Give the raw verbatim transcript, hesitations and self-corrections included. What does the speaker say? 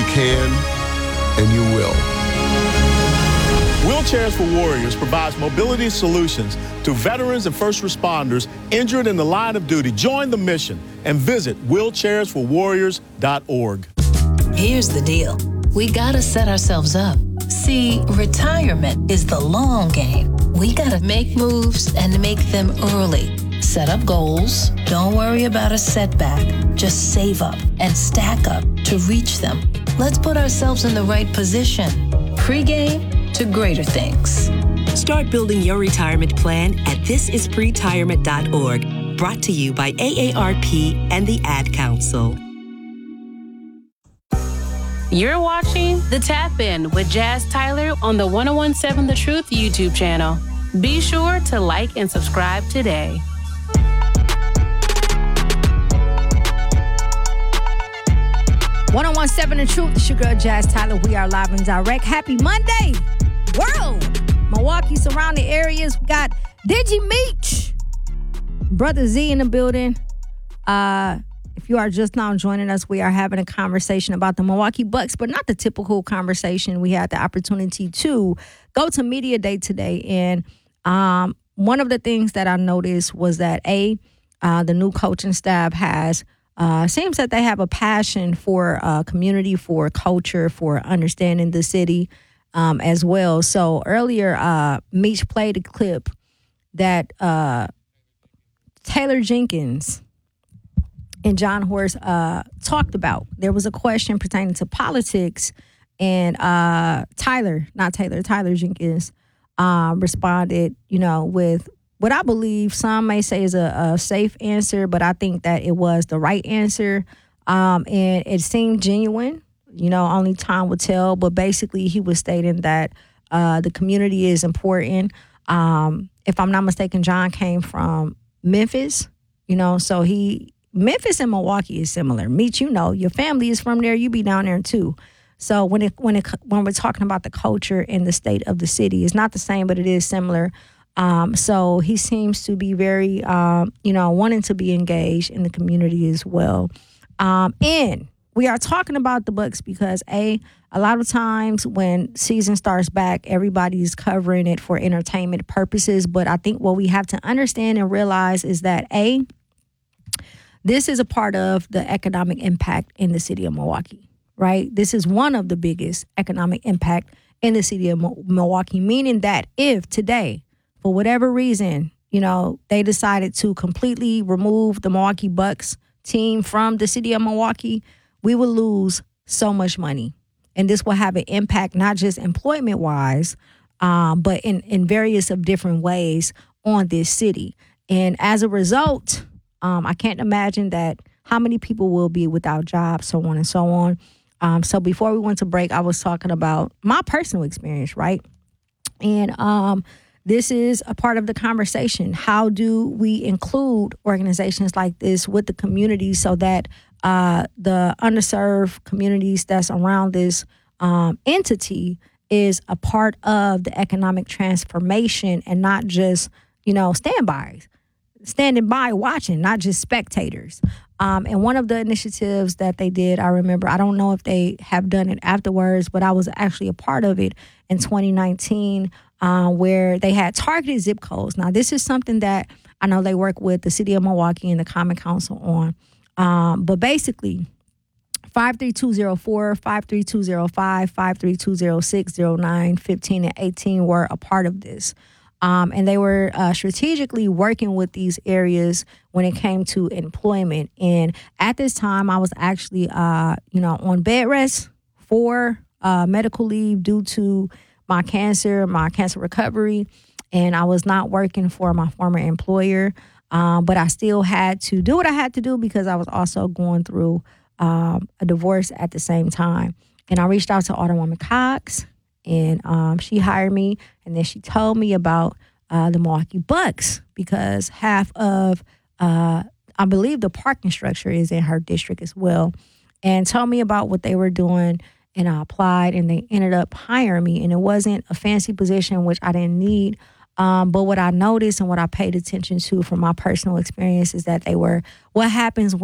can and you will. Wheelchairs for Warriors provides mobility solutions to veterans and first responders injured in the line of duty. Join the mission and visit wheelchairs for warriors dot org. Here's the deal. We gotta set ourselves up. See, retirement is the long game. We gotta make moves and make them early. Set up goals. Don't worry about a setback. Just save up and stack up to reach them. Let's put ourselves in the right position. Pre-game to greater things. Start building your retirement plan at this is pretirement dot org. Brought to you by A A R P and the Ad Council. You're watching The Tap In with Jazz Tyler on the one oh one seven The Truth YouTube channel. Be sure to like and subscribe today. one oh one seven The Truth, it's your girl Jazz Tyler. We are live and direct. Happy Monday, world. Milwaukee surrounding areas. We got Digi Meech, Brother Z in the building. Uh, if you are just now joining us, we are having a conversation about the Milwaukee Bucks, but not the typical conversation. We had the opportunity to go to Media Day today, and um, one of the things that I noticed was that A, uh, the new coaching staff has Uh, seems that they have a passion for uh, community, for culture, for understanding the city um, as well. So earlier, uh, Meech played a clip that uh, Taylor Jenkins and John Horst uh, talked about. There was a question pertaining to politics, and uh, Tyler, not Taylor, Tyler Jenkins uh, responded, you know, with what I believe some may say is a, a safe answer, but I think that it was the right answer. Um, and it seemed genuine. You know, only time will tell. But basically, he was stating that uh, the community is important. Um, if I'm not mistaken, John came from Memphis. You know, so he Memphis and Milwaukee is similar. Meet, you know, your family is from there. You be down there too. So when it when it when we're talking about the culture and the state of the city, it's not the same, but it is similar. Um, so he seems to be very, um, you know, wanting to be engaged in the community as well. Um, and we are talking about the Bucks because, A, a lot of times when season starts back, everybody's covering it for entertainment purposes. But I think what we have to understand and realize is that, A, this is a part of the economic impact in the city of Milwaukee, right? This is one of the biggest economic impact in the city of Milwaukee, meaning that if today, for whatever reason, you know, they decided to completely remove the Milwaukee Bucks team from the city of Milwaukee, we will lose so much money. And this will have an impact, not just employment-wise, um, but in, in various of different ways on this city. And as a result, um, I can't imagine that how many people will be without jobs, so on and so on. Um, so before we went to break, I was talking about my personal experience, right? And um this is a part of the conversation. How do we include organizations like this with the community so that uh, the underserved communities that's around this um, entity is a part of the economic transformation and not just, you know, standbys, standing by watching, not just spectators. Um, and one of the initiatives that they did, I remember, I don't know if they have done it afterwards, but I was actually a part of it in twenty nineteen. Uh, where they had targeted zip codes. Now, this is something that I know they work with the City of Milwaukee and the Common Council on. Um, but basically, five three two zero four, five three two zero five, five three two zero six, zero nine, fifteen, and eighteen were a part of this. Um, and they were uh, strategically working with these areas when it came to employment. And at this time, I was actually, uh, you know, on bed rest for uh, medical leave due to my cancer, my cancer recovery, and I was not working for my former employer, um, but I still had to do what I had to do because I was also going through um, a divorce at the same time. And I reached out to Alderwoman Cox, and um, she hired me, and then she told me about uh, the Milwaukee Bucks because half of, uh, I believe the parking structure is in her district as well, and told me about what they were doing. And I applied, and they ended up hiring me. And it wasn't a fancy position, which I didn't need. Um, but what I noticed and what I paid attention to from my personal experience is that they were, what happens when